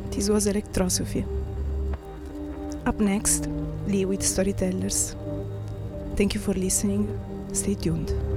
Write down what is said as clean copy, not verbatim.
This was Electrosophy. Up next, Lee with Storytellers. Thank you for listening. Stay tuned.